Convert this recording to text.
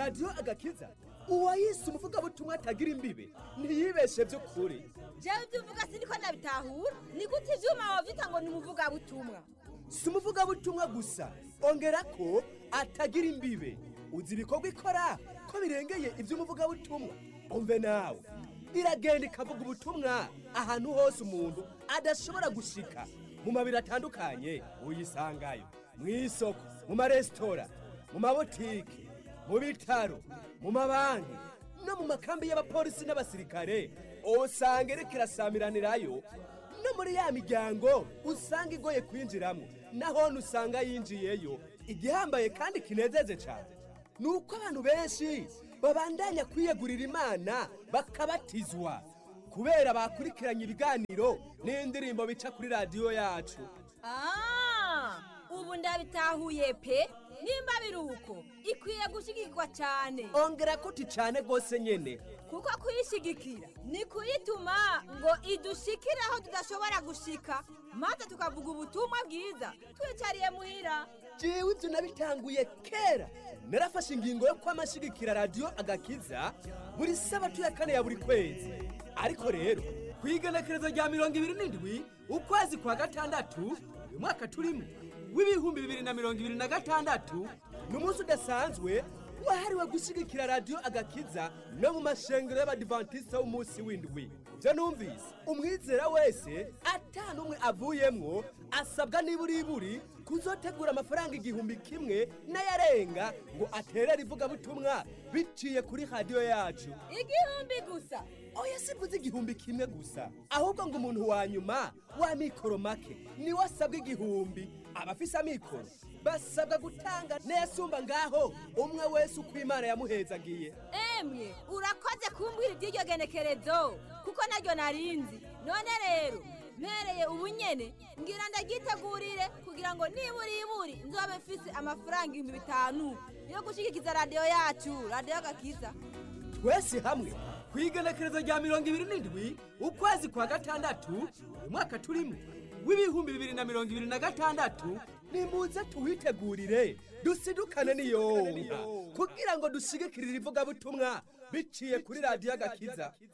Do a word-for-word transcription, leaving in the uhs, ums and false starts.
radiyo agakiza uwayise umuvugabutumwa atagira imbibe ntiyibeshe by'ukuri. jewe ibyo uvuga siniko nabitahura, ni gute ivyuma wavyita ngo ni umuvugabutumwa? Si umuvugabutumwa gusa, ongera ko atagira imbibe. Uzi ibikorwa ikora ko birengeye iby'umuvugabutumwa. Umve nawe, iragenda ikavuga ubutumwa ahantu hose umuntu adashobora gushika. Mu mabiro atandukanye uyisangayo, mu isoko, mu maresitora, mu mabotike, mu bitaro, mu mabanki no mu makambi y'abapolisi n'abasirikare. Usanga iriko irasamiranirayo no muri ya miryango usanga igoye kwinjiramo, naho usanga yinjiyeyo. Igihambaye kandi kinezeje cyane nuko abantu benshi babandanya kwiyegurira Imana bakabatizwa kubera bakurikiranye ibiganiro n'indirimbo bica kuri radiyo yacu. Ah, ubu ndabitahuye pe, nimba biruko ikwiye gushigikwa cyane. Ongera kuti cyane gose nyene, kuko kuyishigikira ni kuyituma ngo idushikire aho tudashobora gushika, maze tukavuga ubutumwa bwiza twicariye muhira. Jewe ibyo nabitanguye kera, narafashe ingingo yo kwamashigikira radiyo agakiza buri sabato ya kane ya buri kwezi. Ariko rero kwigenekerezo rya mirongo ibiri n'indwi ukwezi kwa gatandatu uyu mwaka turimo w'ibihumbi bibiri na mirongo ibiri na gatandatu ni umunsi udasanzwe wahariwe gushigikira radiyo agakiza no mu mashengero y'abadivantisita w'umunsi w'indwi. Ibyo numvise umwizera wese atanumwe avuyemwo asabwa niburiburi kuzotegura amafaranga igihumbi kimwe n'ayarenga ngo aterere ivugabutumwa biciye kuri radiyo yacu. Igihumbi gusa? Oya, sivuze igihumbi kimwe gusa, ahubwo ngo umuntu wa nyuma wa mikoro make ni wasabwa igihumbi. Abafise amikoro basabwa gutanga nesumba ngaho umwe wese uko Imana yamuhezagiye. Emwe urakoze kumbwira iby'iryo genekerezo kuko naryo narinzi. None rero mpereye ubunyene ngira ndagitegurire kugira ngo niburi iburi nzobe mfise amafaranga ibihumbi bitanu yo gushigikiza radiyo yacu, radiyo agakiza. Twese hamwe kwigenekerezo rya mirongo ibiri n'indwi ukwezi kwa gatandatu uyu mwaka turimo w'ibihumbi bibiri na mirongo ibiri na gatandatu, nimuze tuwitegurire dusidukane n'iyonka kugira ngo dushigikirire ivugabutumwa biciye kuri radiyo agakiza.